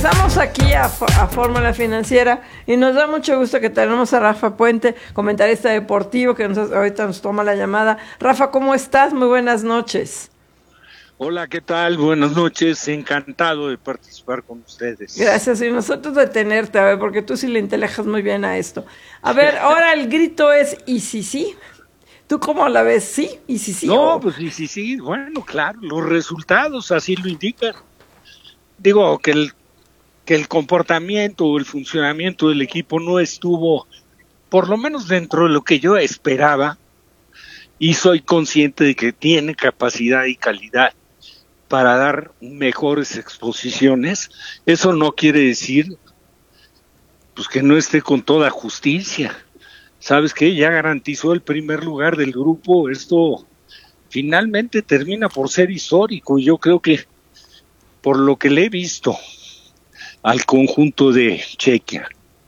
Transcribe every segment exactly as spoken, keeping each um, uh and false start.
Estamos aquí a, a Fórmula Financiera y nos da mucho gusto que tenemos a Rafa Puente, comentarista deportivo, que nos, ahorita nos toma la llamada. Rafa, ¿cómo estás? Muy buenas noches. Hola, ¿qué tal? Buenas noches, encantado de participar con ustedes. Gracias, y nosotros de tenerte, a ver, porque tú sí le intelejas muy bien a esto. A ver, ahora el grito es, ¿y si sí? ¿Tú cómo la ves? ¿Sí? ¿Y si sí? No, o... pues y si sí, bueno, claro, los resultados así lo indican. Digo, que el, que el comportamiento o el funcionamiento del equipo no estuvo, por lo menos dentro de lo que yo esperaba, y soy consciente de que tiene capacidad y calidad para dar mejores exposiciones. Eso no quiere decir pues que no esté con toda justicia. ¿Sabes qué? Ya garantizó el primer lugar del grupo. Esto finalmente termina por ser histórico. Yo creo que por lo que le he visto al conjunto de Chequia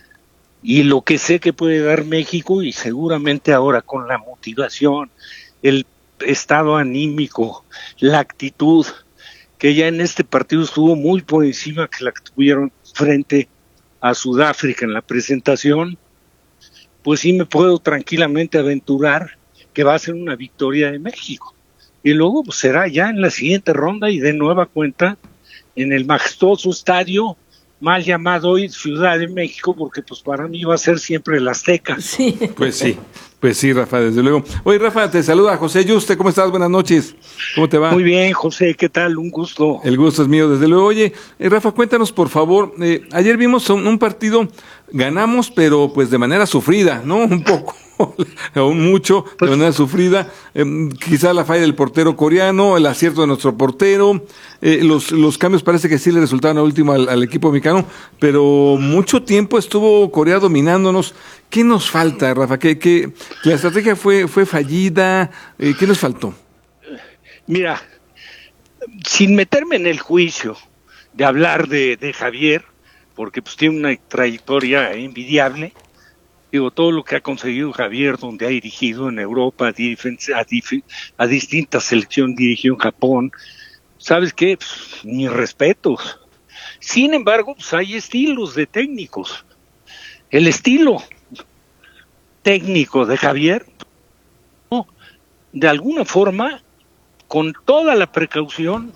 y lo que sé que puede dar México, y seguramente ahora con la motivación, el estado anímico, la actitud, que ya en este partido estuvo muy por encima que la que tuvieron frente a Sudáfrica en la presentación, pues sí me puedo tranquilamente aventurar que va a ser una victoria de México. Y luego pues, será ya en la siguiente ronda y de nueva cuenta en el majestuoso estadio mal llamado hoy Ciudad de México, porque pues para mí va a ser siempre el Azteca. Sí. Pues sí, pues sí, Rafa, desde luego. Oye, Rafa, te saluda José Yuste, ¿cómo estás? Buenas noches, ¿cómo te va? Muy bien, José, ¿qué tal? Un gusto. El gusto es mío, desde luego. Oye, eh, Rafa, cuéntanos, por favor, eh, ayer vimos un, un partido, ganamos, pero pues de manera sufrida, ¿no? Un poco, aún mucho, de manera sufrida. Eh, quizá la falla del portero coreano, el acierto de nuestro portero, eh, los, los cambios parece que sí le resultaron a último al, al equipo mexicano, pero mucho tiempo estuvo Corea dominándonos. ¿Qué nos falta, Rafa? ¿Qué, qué, la estrategia fue, fue fallida? Eh, ¿Qué nos faltó? Mira, sin meterme en el juicio de hablar de, de Javier, porque pues tiene una trayectoria envidiable, digo, todo lo que ha conseguido Javier, donde ha dirigido en Europa, a, dif- a, dif- a distintas selecciones, dirigió en Japón, ¿sabes qué? Pues, mis respetos. Sin embargo, pues hay estilos de técnicos. El estilo técnico de Javier, ¿no? De alguna forma, con toda la precaución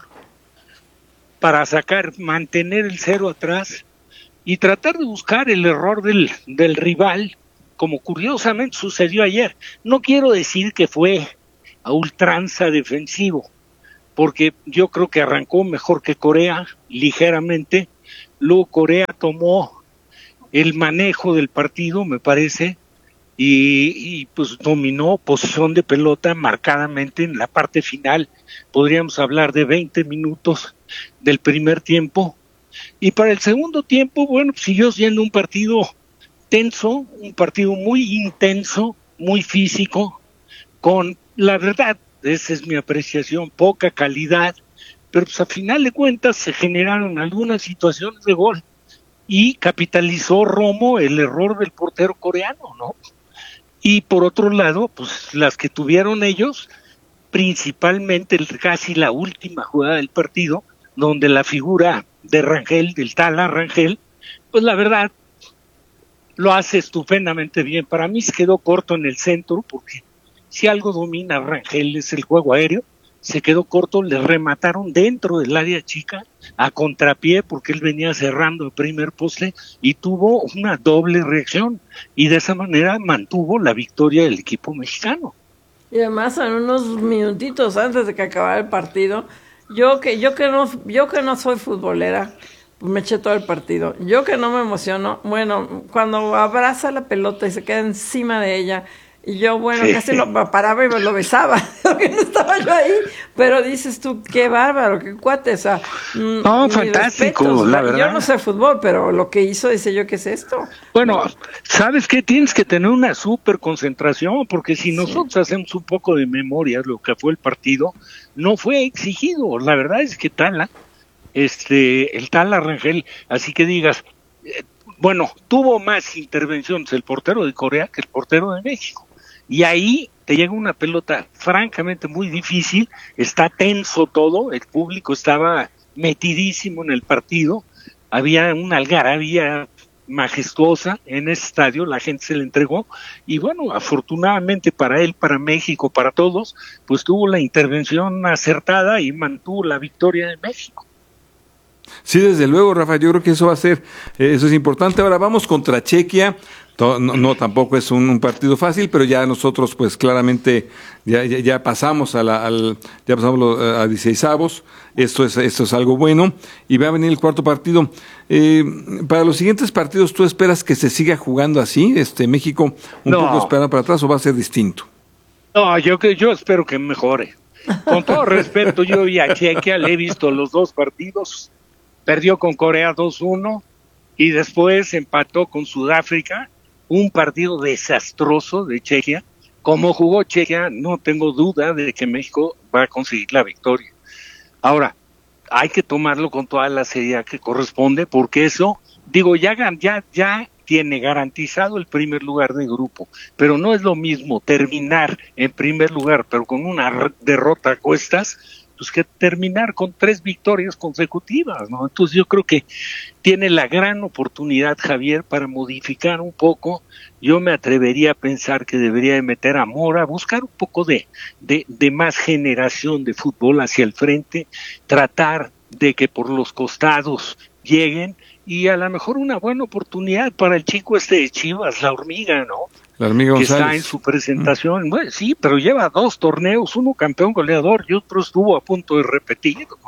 para sacar, mantener el cero atrás y tratar de buscar el error del, del rival, como curiosamente sucedió ayer. No quiero decir que fue a ultranza defensivo, porque yo creo que arrancó mejor que Corea, ligeramente. Luego Corea tomó el manejo del partido, me parece, y, y pues dominó posición de pelota marcadamente en la parte final. Podríamos hablar de veinte minutos del primer tiempo, y para el segundo tiempo, bueno, siguió siendo un partido tenso, un partido muy intenso, muy físico, con, la verdad, esa es mi apreciación, poca calidad, pero pues a final de cuentas se generaron algunas situaciones de gol y capitalizó Romo el error del portero coreano, ¿no? Y por otro lado, pues las que tuvieron ellos, principalmente el, casi la última jugada del partido, donde la figura de Rangel, del Tala Rangel, pues la verdad lo hace estupendamente bien. Para mí se quedó corto en el centro, porque si algo domina Rangel es el juego aéreo. Se quedó corto, le remataron dentro del área chica, a contrapié, porque él venía cerrando el primer poste y tuvo una doble reacción, y de esa manera mantuvo la victoria del equipo mexicano. Y además en unos minutitos antes de que acabara el partido, yo que yo que no yo que no soy futbolera, pues me eché todo el partido. Yo que no me emociono, bueno, cuando abraza la pelota y se queda encima de ella, y yo, bueno, sí, casi lo paraba y me lo besaba, porque no estaba yo ahí, pero dices tú, qué bárbaro, qué cuate, o sea, no, fantástico, respetos, la verdad. Yo no sé fútbol, pero lo que hizo, dice yo, ¿qué es esto? Bueno, ¿sabes qué? Tienes que tener una súper concentración, porque si nosotros sí. hacemos un poco de memoria lo que fue el partido, no fue exigido. La verdad es que Tala, este, el Tala Rangel, así que digas, eh, bueno, tuvo más intervenciones el portero de Corea que el portero de México. Y ahí te llega una pelota francamente muy difícil, está tenso todo, el público estaba metidísimo en el partido, había una algarabía majestuosa en ese estadio, la gente se le entregó, y bueno, afortunadamente para él, para México, para todos, pues tuvo la intervención acertada y mantuvo la victoria de México. Sí, desde luego, Rafa, yo creo que eso va a ser, eh, eso es importante. Ahora vamos contra Chequia. No, no, tampoco es un, un partido fácil, pero ya nosotros pues claramente ya, ya, ya pasamos a la, al, ya pasamos lo, a dieciseisavos. Esto es, esto es algo bueno y va a venir el cuarto partido. Eh, para los siguientes partidos, ¿tú esperas que se siga jugando así? Este México un no. poco esperando para atrás, ¿o va a ser distinto? No, yo que yo espero que mejore. Con todo respeto, yo vi a Chequia, le he visto los dos partidos. Perdió con Corea dos uno y después empató con Sudáfrica. Un partido desastroso de Chequia. Como jugó Chequia, no tengo duda de que México va a conseguir la victoria. Ahora, hay que tomarlo con toda la seriedad que corresponde, porque eso, digo, ya, ya, ya tiene garantizado el primer lugar de grupo, pero no es lo mismo terminar en primer lugar, pero con una derrota a cuestas, pues que terminar con tres victorias consecutivas, ¿no? Entonces yo creo que tiene la gran oportunidad, Javier, para modificar un poco. Yo me atrevería a pensar que debería de meter a Mora, buscar un poco de, de, de más generación de fútbol hacia el frente, tratar de que por los costados lleguen, y a lo mejor una buena oportunidad para el chico este de Chivas, la hormiga, ¿no? La hormiga que González. Está en su presentación. Bueno, sí, pero lleva dos torneos, uno campeón goleador y otro estuvo a punto de repetir, ¿no?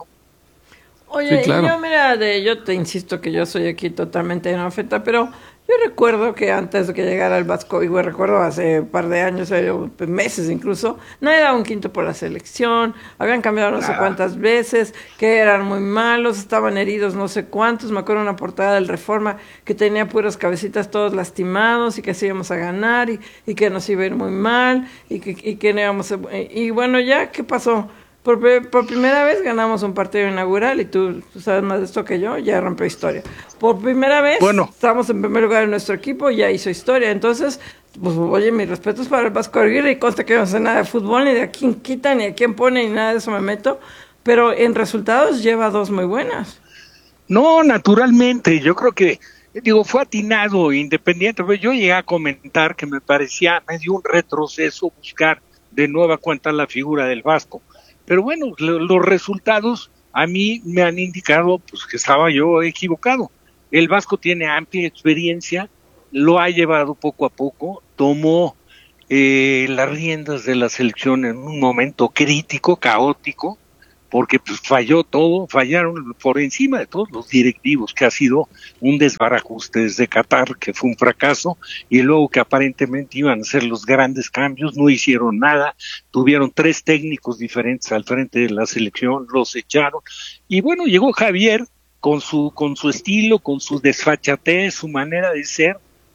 Oye, Sí, claro. y yo mira, de, yo te insisto que yo soy aquí totalmente analfabeta, pero yo recuerdo que antes de que llegara el Vasco, y bueno, recuerdo hace un par de años, eh, meses incluso, nadie daba un quinto por la selección, habían cambiado no sé cuántas veces, que eran muy malos, estaban heridos no sé cuántos, me acuerdo una portada del Reforma que tenía puras cabecitas todos lastimados y que así íbamos a ganar y, y que nos iba a ir muy mal y que, y que no íbamos a... Y, y bueno, ya, ¿qué pasó? Por, por primera vez ganamos un partido inaugural y tú, tú sabes más de esto que yo, ya rompió historia. Por primera vez bueno. estamos en primer lugar en nuestro equipo, ya hizo historia. Entonces, pues oye, mis respetos para el Vasco Aguirre, y consta que no sé nada de fútbol, ni de a quién quita, ni a quién pone, ni nada de eso me meto, pero en resultados lleva dos muy buenas. No, naturalmente, yo creo que, digo, fue atinado, independiente, pero yo llegué a comentar que me parecía, me dio un retroceso buscar de nueva cuenta la figura del Vasco. Pero bueno, lo, los resultados a mí me han indicado pues que estaba yo equivocado. El Vasco tiene amplia experiencia, lo ha llevado poco a poco, tomó eh, las riendas de la selección en un momento crítico, caótico, porque pues falló todo, fallaron por encima de todos los directivos, que ha sido un desbarajuste desde Qatar, que fue un fracaso, y luego que aparentemente iban a hacer los grandes cambios, no hicieron nada, tuvieron tres técnicos diferentes al frente de la selección, los echaron, y bueno, llegó Javier con su, con su estilo, con su desfachatez, su manera de ser,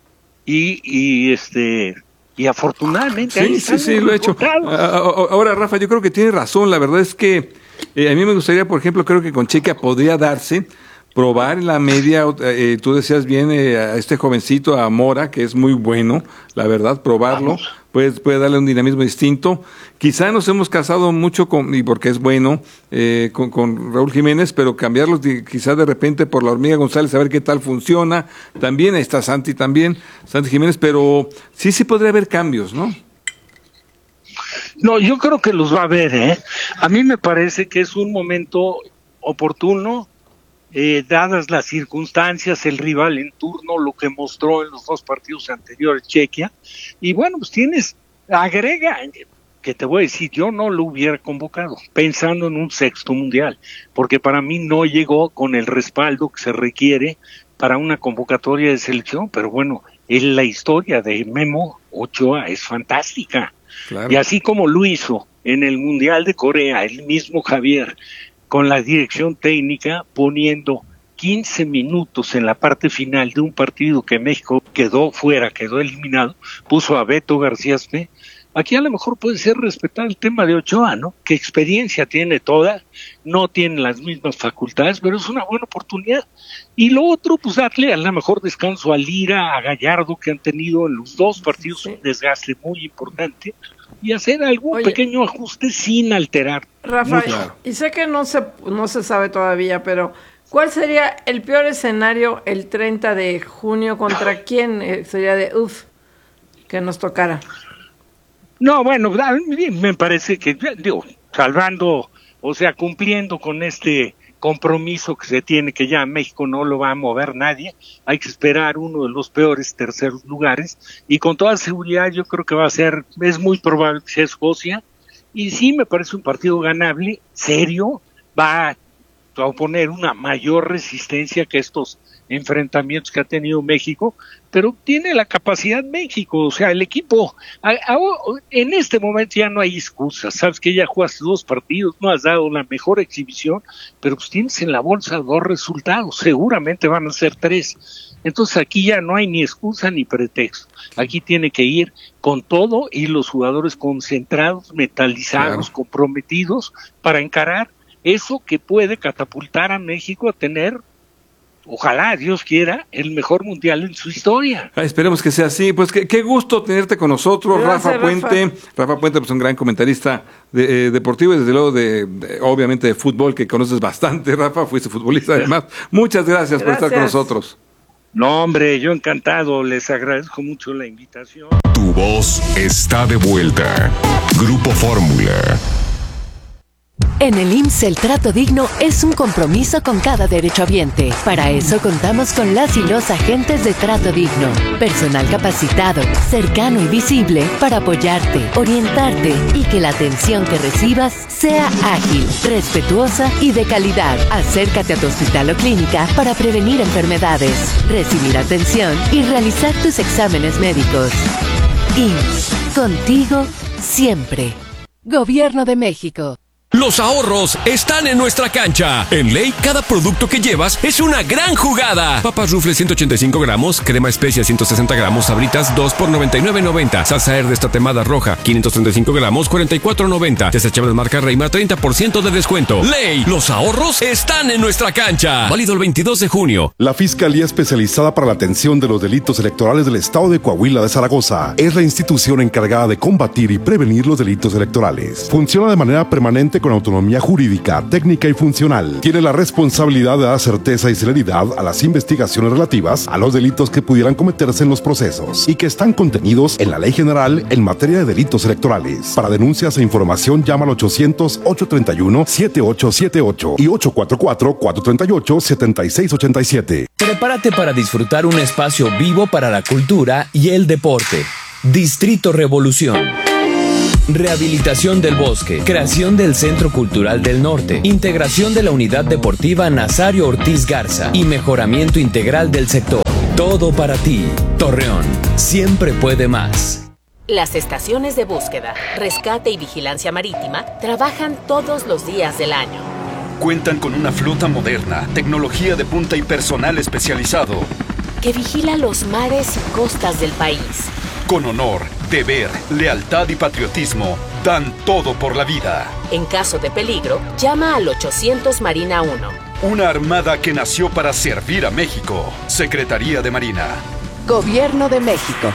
y, y este... y afortunadamente sí, ahí sí, sí, lo he hecho. Ahora, Rafa, yo creo que tiene razón, la verdad es que eh, a mí me gustaría, por ejemplo, creo que con Chequia podría darse, probar en la media, eh, tú decías bien eh, a este jovencito, a Mora, que es muy bueno, la verdad, probarlo, puede, puede darle un dinamismo distinto. Quizá nos hemos casado mucho, con y porque es bueno, eh, con, con Raúl Jiménez, pero cambiarlos de, quizá de repente por la hormiga González, a ver qué tal funciona. También ahí está Santi también, Santi Jiménez, pero sí, sí podría haber cambios, ¿no? No, yo creo que los va a haber, ¿eh? A mí me parece que es un momento oportuno, eh, dadas las circunstancias, el rival en turno, lo que mostró en los dos partidos anteriores Chequia, y bueno, pues tienes, agrega, que te voy a decir, yo no lo hubiera convocado, pensando en un sexto mundial, porque para mí no llegó con el respaldo que se requiere para una convocatoria de selección, pero bueno, en la historia de Memo Ochoa es fantástica. Claro. Y así como lo hizo en el Mundial de Corea, el mismo Javier, con la dirección técnica, poniendo quince minutos en la parte final de un partido que México quedó fuera, quedó eliminado, puso a Beto García Aspe. Aquí a lo mejor puede ser respetar el tema de Ochoa, ¿no? Que experiencia tiene toda, no tiene las mismas facultades, pero es una buena oportunidad. Y lo otro, pues darle a lo mejor descanso a Lira, a Gallardo, que han tenido en los dos partidos sí. un desgaste muy importante, y hacer algún Oye, pequeño ajuste sin alterar. Rafa, claro. y sé que no se, no se sabe todavía, pero ¿Cuál sería el peor escenario el treinta de junio? ¿Contra quién eh, sería de uff que nos tocara? No, bueno, me parece que, digo, salvando, o sea, cumpliendo con este compromiso que se tiene, que ya México no lo va a mover nadie, hay que esperar uno de los peores terceros lugares, y con toda seguridad yo creo que va a ser, es muy probable que sea Escocia, y sí me parece un partido ganable, serio, va a oponer una mayor resistencia que estos enfrentamientos que ha tenido México, pero tiene la capacidad México, o sea, el equipo, a, a, en este momento ya no hay excusas, sabes que ya jugaste dos partidos, no has dado la mejor exhibición, pero pues tienes en la bolsa dos resultados, seguramente van a ser tres, entonces aquí ya no hay ni excusa ni pretexto, aquí tiene que ir con todo y los jugadores concentrados, metalizados, claro, comprometidos para encarar eso que puede catapultar a México a tener, ojalá Dios quiera, el mejor mundial en su historia. Ah, esperemos que sea así. Pues qué, qué gusto tenerte con nosotros, Gracias, Rafa Puente. Rafa, Rafa Puente, pues un gran comentarista de, eh, deportivo y desde luego de, de, obviamente de fútbol, que conoces bastante, Rafa, fuiste futbolista además. Muchas gracias, gracias por estar con nosotros. No, hombre, yo encantado, les agradezco mucho la invitación. Tu voz está de vuelta. Grupo Fórmula. En el I M S S el trato digno es un compromiso con cada derechohabiente. Para eso contamos con las y los agentes de trato digno. Personal capacitado, cercano y visible para apoyarte, orientarte y que la atención que recibas sea ágil, respetuosa y de calidad. Acércate a tu hospital o clínica para prevenir enfermedades, recibir atención y realizar tus exámenes médicos. I M S S, contigo siempre. Gobierno de México. Los ahorros están en nuestra cancha. En Ley, cada producto que llevas es una gran jugada. Papas Rufles ciento ochenta y cinco gramos, crema especia ciento sesenta gramos, Sabritas dos por noventa y nueve noventa. Salsa Herdes tatemada roja quinientos treinta y cinco gramos, cuarenta y cuatro noventa. Desechables marca Reima, treinta por ciento de descuento. Ley, los ahorros están en nuestra cancha. Válido el veintidós de junio. La Fiscalía Especializada para la Atención de los Delitos Electorales del Estado de Coahuila de Zaragoza es la institución encargada de combatir y prevenir los delitos electorales. Funciona de manera permanente con autonomía jurídica, técnica y funcional. Tiene la responsabilidad de dar certeza y celeridad a las investigaciones relativas a los delitos que pudieran cometerse en los procesos y que están contenidos en la Ley General en materia de delitos electorales. Para denuncias e información llama al ochocientos, ochocientos treinta y uno, setenta y ocho setenta y ocho y ochocientos cuarenta y cuatro, cuatrocientos treinta y ocho, setenta y seis ochenta y siete. Prepárate para disfrutar un espacio vivo para la cultura y el deporte. Distrito Revolución. Rehabilitación del bosque, creación del Centro Cultural del Norte, integración de la Unidad Deportiva Nazario Ortiz Garza y mejoramiento integral del sector. Todo para ti, Torreón. Siempre puede más. Las estaciones de búsqueda, rescate y vigilancia marítima trabajan todos los días del año. Cuentan con una flota moderna, tecnología de punta y personal especializado que vigila los mares y costas del país. Con honor, deber, lealtad y patriotismo, dan todo por la vida. En caso de peligro, llama al ochocientos Marina uno. Una armada que nació para servir a México. Secretaría de Marina. Gobierno de México.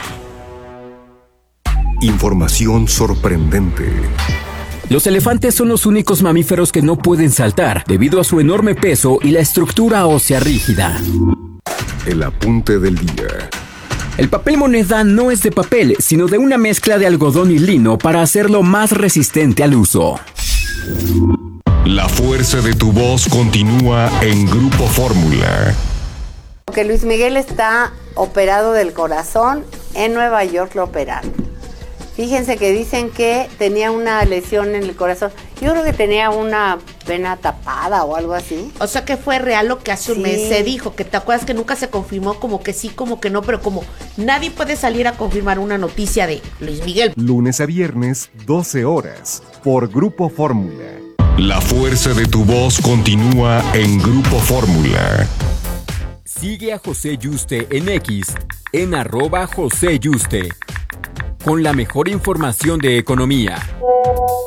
Información sorprendente. Los elefantes son los únicos mamíferos que no pueden saltar debido a su enorme peso y la estructura ósea rígida. El apunte del día. El papel moneda no es de papel, sino de una mezcla de algodón y lino para hacerlo más resistente al uso. La fuerza de tu voz continúa en Grupo Fórmula. Que Luis Miguel está operado del corazón, en Nueva York lo operaron. Fíjense que dicen que tenía una lesión en el corazón. Yo creo que tenía una vena tapada o algo así. O sea que fue real lo que hace un Sí. mes se dijo, que te acuerdas que nunca se confirmó, como que sí, como que no, pero como nadie puede salir a confirmar una noticia de Luis Miguel. Lunes a viernes, doce horas, por Grupo Fórmula. La fuerza de tu voz continúa en Grupo Fórmula. Sigue a José Yuste en X, en arroba José Yuste, con la mejor información de economía,